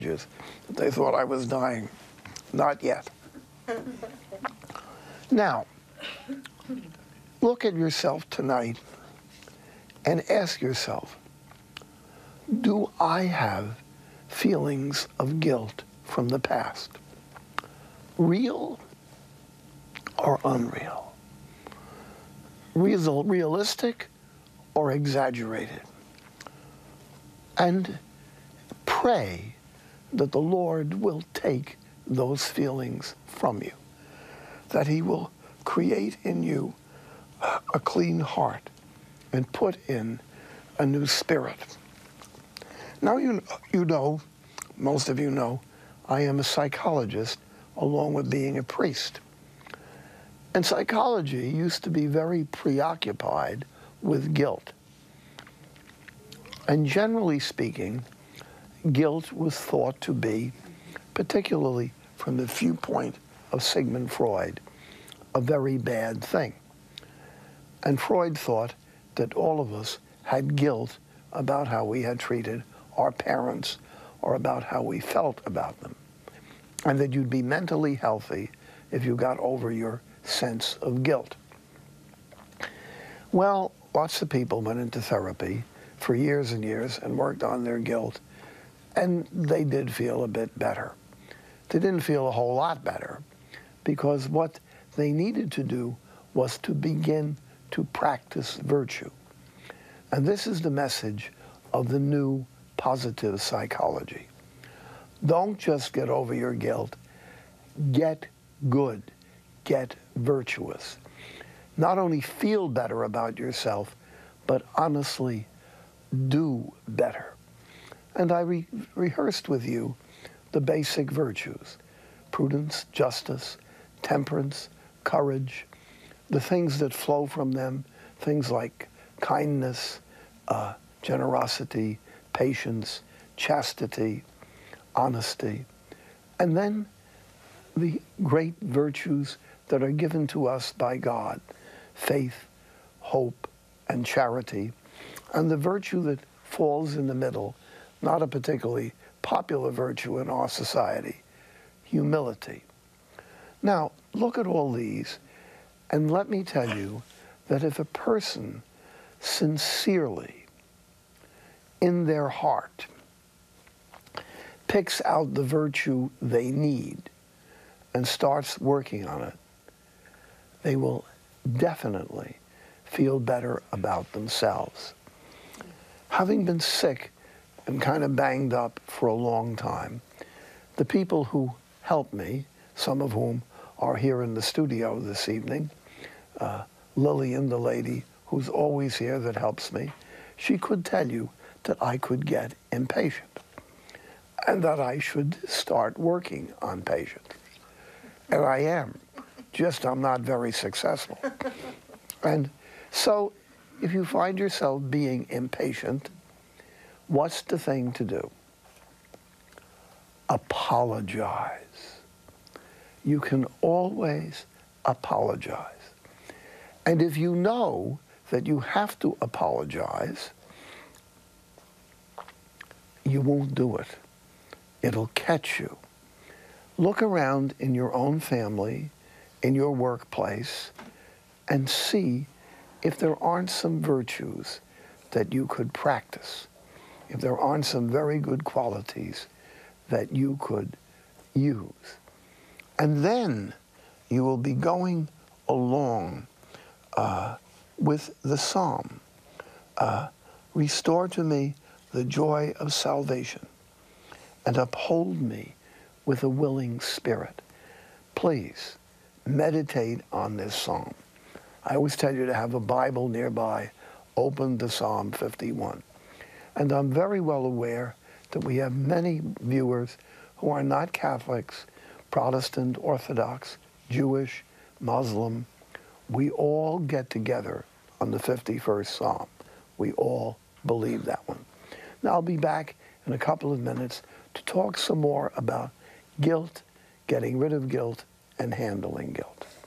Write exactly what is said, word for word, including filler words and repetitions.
They thought I was dying. Not yet. Now, look at yourself tonight and ask yourself, do I have feelings of guilt from the past? Real or unreal? Real, realistic or exaggerated? And pray that the Lord will take those feelings from you, that he will create in you a clean heart and put in a new spirit. Now, you, you know, most of you know, I am a psychologist along with being a priest. And psychology used to be very preoccupied with guilt. And generally speaking, guilt was thought to be, particularly from the viewpoint of Sigmund Freud, a very bad thing. And Freud thought that all of us had guilt about how we had treated our parents or about how we felt about them, and that you'd be mentally healthy if you got over your sense of guilt. Well, lots of people went into therapy for years and years and worked on their guilt, and they did feel a bit better. They didn't feel a whole lot better, because what they needed to do was to begin to practice virtue. And this is the message of the new positive psychology. Don't just get over your guilt. Get good. Get virtuous. Not only feel better about yourself, but honestly do better. And I re rehearsed with you the basic virtues: prudence, justice, temperance, courage, the things that flow from them, things like kindness, uh, generosity, patience, chastity, honesty, and then the great virtues that are given to us by God: faith, hope, and charity, and the virtue that falls in the middle, not a particularly popular virtue in our society, humility. Now, look at all these, and let me tell you that if a person sincerely, in their heart, picks out the virtue they need and starts working on it, they will definitely feel better about themselves. Having been sick and kind of banged up for a long time, the people who helped me, some of whom are here in the studio this evening, uh, Lillian, the lady who's always here that helps me, she could tell you that I could get impatient and that I should start working on patience. And I am, just I'm not very successful. And so if you find yourself being impatient, what's the thing to do? Apologize. You can always apologize. And if you know that you have to apologize, you won't do it. It'll catch you. Look around in your own family, in your workplace, and see if there aren't some virtues that you could practice, if there aren't some very good qualities that you could use. And then you will be going along uh, with the psalm, uh, restore to me the joy of salvation and uphold me with a willing spirit. Please meditate on this psalm. I always tell you to have a Bible nearby. Open to Psalm fifty-one. And I'm very well aware that we have many viewers who are not Catholics, Protestant, Orthodox, Jewish, Muslim. We all get together on the fifty-first Psalm. We all believe that one. Now, I'll be back in a couple of minutes to talk some more about guilt, getting rid of guilt, and handling guilt.